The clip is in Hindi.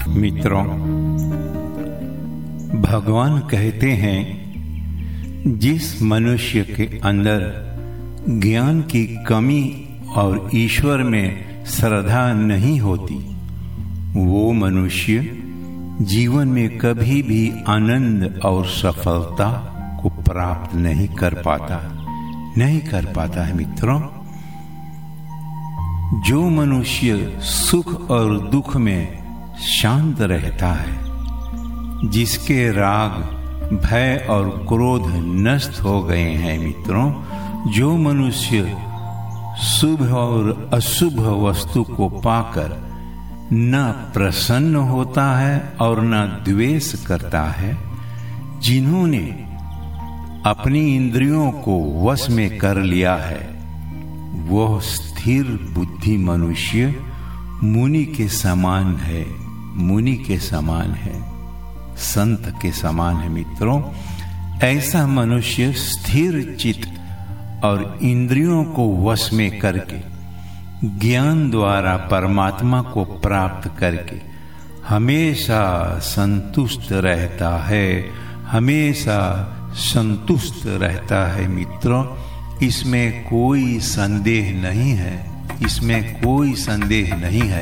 मित्रों, भगवान कहते हैं, जिस मनुष्य के अंदर ज्ञान की कमी और ईश्वर में श्रद्धा नहीं होती, वो मनुष्य जीवन में कभी भी आनंद और सफलता को प्राप्त नहीं कर पाता है। मित्रों, जो मनुष्य सुख और दुख में शांत रहता है, जिसके राग, भय और क्रोध नष्ट हो गए हैं, मित्रों, जो मनुष्य शुभ और अशुभ वस्तु को पाकर न प्रसन्न होता है और न द्वेष करता है, जिन्होंने अपनी इंद्रियों को वश में कर लिया है, वह स्थिर बुद्धि मनुष्य मुनि के समान है, संत के समान है। मित्रों, ऐसा मनुष्य स्थिर चित्त और इंद्रियों को वश में करके ज्ञान द्वारा परमात्मा को प्राप्त करके हमेशा संतुष्ट रहता है। मित्रों, इसमें कोई संदेह नहीं है।